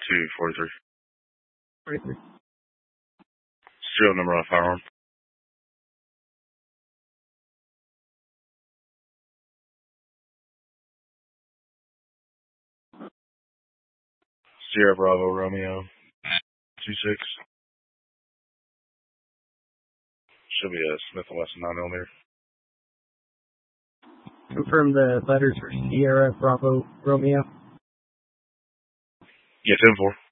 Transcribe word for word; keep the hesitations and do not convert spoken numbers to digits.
two forty-three. forty-three. Serial number on firearm. Sierra Bravo Romeo two six. Should be a Smith and Wesson nine millimeter. Confirm the letters for Sierra Bravo Romeo. Yeah, ten four.